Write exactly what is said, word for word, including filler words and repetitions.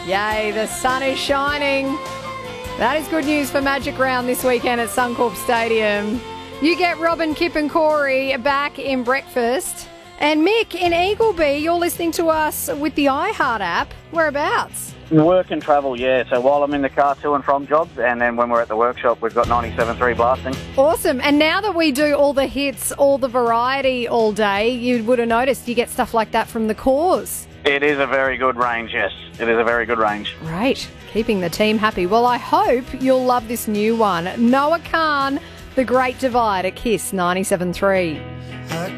Yay, the sun is shining. That is good news for Magic Round this weekend at Suncorp Stadium. You get Robin, Kip and Corey back in breakfast. And Mick in Eagleby, you're listening to us with the iHeart app. Whereabouts? Work and travel, yeah. So while I'm in the car to and from jobs, and then when we're at the workshop, we've got ninety-seven point three blasting. Awesome. And now that we do all the hits, all the variety all day, you would have noticed you get stuff like that from the Cause. It is a very good range, yes. It is a very good range. Great. Keeping the team happy. Well, I hope you'll love this new one. Noah Khan, The Great Divide at Kiss ninety-seven point three.